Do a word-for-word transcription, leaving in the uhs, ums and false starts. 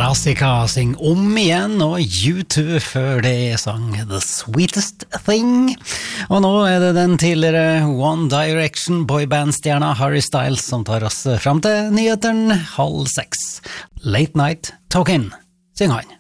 Metallica syng om igjen, og U two før det sang The Sweetest Thing. Og nå er det den tidligere One Direction boyband-stjerna Harry Styles som tar oss frem til nyheteren halv seks. Late Night Talkin', syng han.